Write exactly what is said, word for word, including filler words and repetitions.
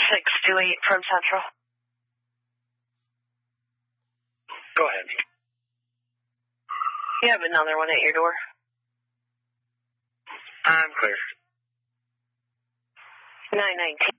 six two eight from Central. Go ahead. You have another one at your door. I'm clear. nine nineteen.